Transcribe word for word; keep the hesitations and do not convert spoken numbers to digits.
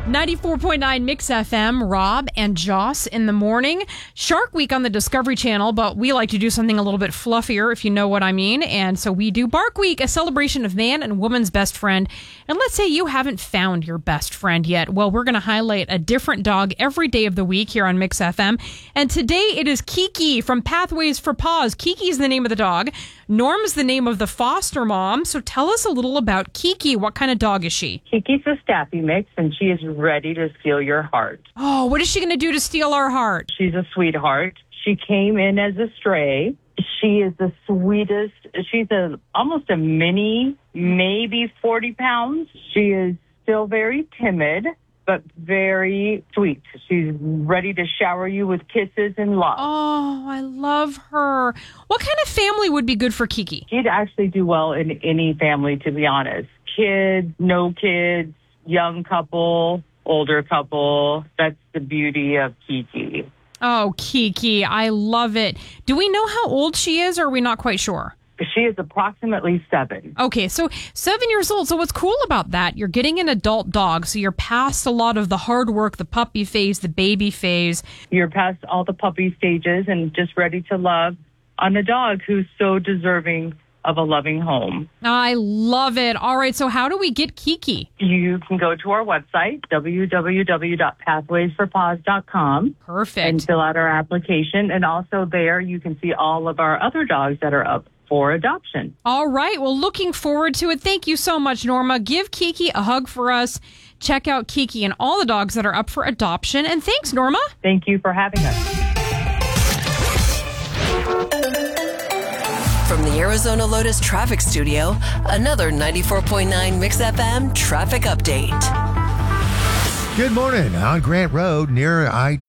ninety-four point nine Mix F M, Rob and Joss in the morning. Shark Week on the Discovery Channel, but we like to do something a little bit fluffier, if you know what I mean. And so we do Bark Week, a celebration of man and woman's best friend. And let's say you haven't found your best friend yet. Well, we're going to highlight a different dog every day of the week here on Mix F M. And today it is Kiki from Pathways for Paws. Kiki is the name of the dog. Norm's the name of the foster mom. So tell us a little about Kiki. What kind of dog is she? Kiki's a Staffy mix, and she is ready to steal your heart. Oh, what is she going to do to steal our heart? She's a sweetheart. She came in as a stray. She is the sweetest. She's a almost a mini, maybe forty pounds. She is still very timid, but very sweet. She's ready to shower you with kisses and love. Oh, I love her. What kind of family would be good for Kiki? She'd actually do well in any family, to be honest. Kids, no kids, young couple, older couple. That's the beauty of Kiki. Oh, Kiki, I love it. Do we know how old she is, or are we not quite sure? She is approximately seven. Okay, so seven years old. So what's cool about that, you're getting an adult dog, so you're past a lot of the hard work, the puppy phase, the baby phase. You're past all the puppy stages and just ready to love on a dog who's so deserving of a loving home. I love it. All right, so how do we get Kiki? You can go to our website, w w w dot pathways for paws dot com. Perfect. And fill out our application. And also there you can see all of our other dogs that are up for adoption. All right. Well, looking forward to it. Thank you so much, Norma. Give Kiki a hug for us. Check out Kiki and all the dogs that are up for adoption. And thanks, Norma. Thank you for having us. From the Arizona Lotus Traffic Studio, another ninety-four point nine Mix F M traffic update. Good morning. On Grant Road near I